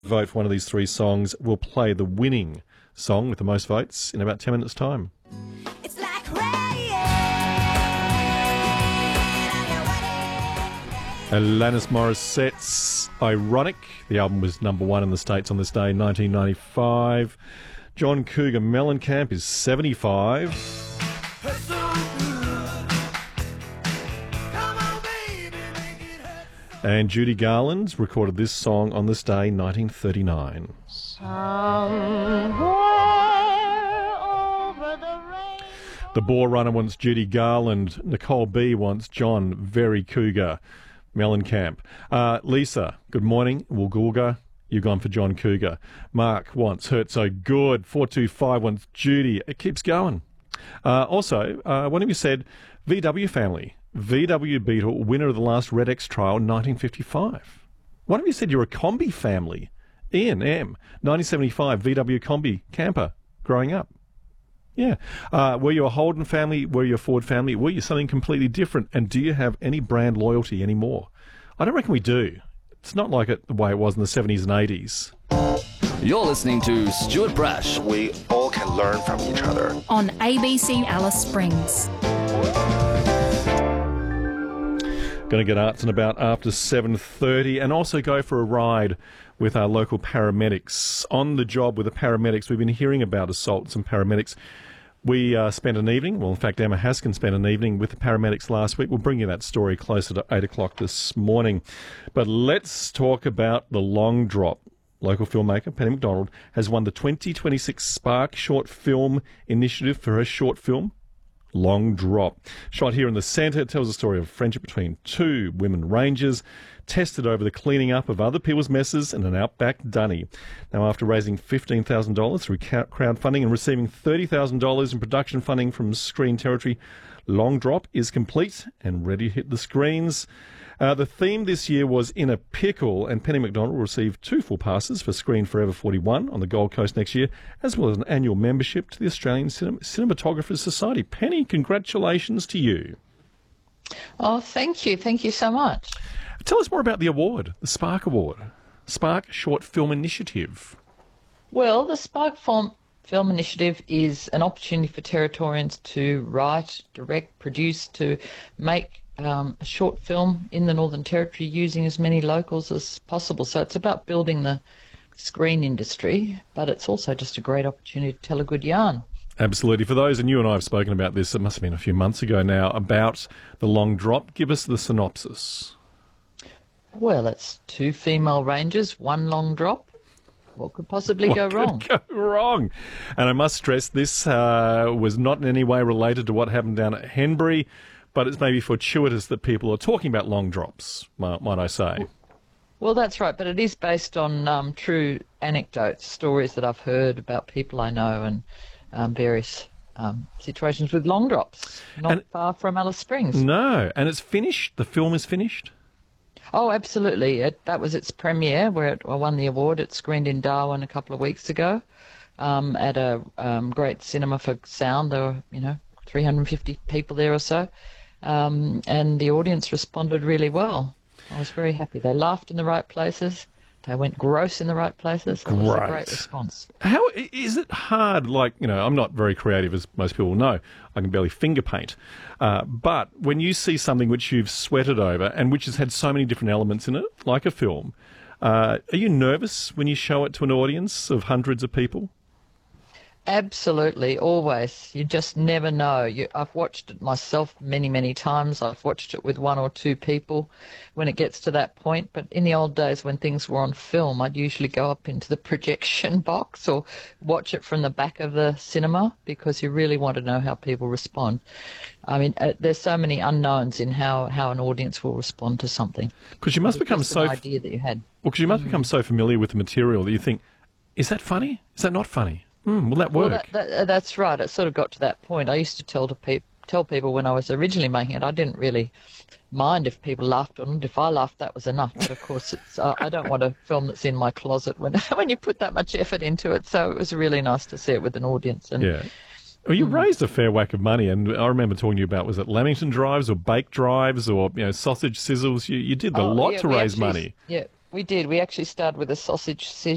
Vote for one of these three songs. We'll play the winning song with the most votes in about 10 minutes' time. It's like rain. Alanis Morissette's Ironic. The album was number one in the States on this day, 1995. John Cougar Mellencamp is 75. And Judy Garland recorded this song on this day, 1939. The Boar Runner wants Judy Garland. Nicole B wants John Very Cougar Mellencamp. Lisa, good morning. Woolgoolga, you've gone for John Cougar. Mark wants Hurt So Good. 425 wants Judy. It keeps going. Also, one of you said VW family. VW Beetle, winner of the last Red X trial, 1955. One of you said you're a Combi family. Ian M, 1975, VW Combi camper, growing up. Yeah. Were you a Holden family? Were you a Ford family? Were you something completely different? And do you have any brand loyalty anymore? I don't reckon we do. It's not like it the way it was in the 70s and 80s. You're listening to Stuart Brash. We all can learn from each other. On ABC Alice Springs. Going to get arts and about after 7:30 and also go for a ride with our local paramedics. On the job with the paramedics, we've been hearing about assaults and paramedics. We spent an evening, well, in fact, Emma Haskin spent an evening with the paramedics last week. We'll bring you that story closer to 8 o'clock this morning. But let's talk about The Long Drop. Local filmmaker Penny McDonald has won the 2026 Spark Short Film Initiative for her short film, Long Drop. Shot here in the centre, it tells the story of friendship between two women rangers, tested over the cleaning up of other people's messes in an outback dunny. Now, after raising $15,000 through crowdfunding and receiving $30,000 in production funding from Screen Territory, Long Drop is complete and ready to hit the screens. The theme this year was In a Pickle, and Penny McDonald will receive 2 full passes for Screen Forever 41 on the Gold Coast next year, as well as an annual membership to the Australian Cinematographers Society. Penny, congratulations to you. Oh, thank you. Thank you so much. Tell us more about the award, the Spark Award, Spark Short Film Initiative. Well, the Spark Film Initiative is an opportunity for Territorians to write, direct, produce, to make a short film in the Northern Territory using as many locals as possible. So it's about building the screen industry, but it's also just a great opportunity to tell a good yarn. Absolutely. For those, and you and I have spoken about this, it must have been a few months ago now, about The Long Drop. Give us the synopsis. Well, it's 2 female rangers, 1 long drop. What could possibly go wrong? Go wrong? And I must stress, this was not in any way related to what happened down at Henbury, but it's maybe fortuitous that people are talking about long drops, might I say. Well, that's right, but it is based on true anecdotes, stories that I've heard about people I know and various situations with long drops, not far from Alice Springs. No, and it's finished? The film is finished? Oh, absolutely. That was its premiere, where I won the award. It screened in Darwin a couple of weeks ago at a great cinema for sound. There were, 350 people there or so. And the audience responded really well. I was very happy. They laughed in the right places. They went gross in the right places. It was a great response. How is it hard? I'm not very creative, as most people know. I can barely finger paint. But when you see something which you've sweated over and which has had so many different elements in it, like a film, are you nervous when you show it to an audience of hundreds of people? Absolutely, always. You just never know. I've watched it myself many, many times. I've watched it with 1 or 2 people when it gets to that point. But in the old days when things were on film, I'd usually go up into the projection box or watch it from the back of the cinema, because you really want to know how people respond. I mean, there's so many unknowns in how an audience will respond to something. Because you must become so... idea that you had. Well, because you must become so familiar with the material that you think, is that funny? Is that not funny? Will that work? Well, that's right. It sort of got to that point. I used to tell people when I was originally making it, I didn't really mind if people laughed on it. If I laughed, that was enough. But of course, I don't want a film that's in my closet when you put that much effort into it. So it was really nice to see it with an audience. And, yeah. Well, you raised a fair whack of money, and I remember talking to you about, was it Lamington drives or bake drives or sausage sizzles? You did a lot to raise money. Yeah, we did. We actually started with a sausage sizzle.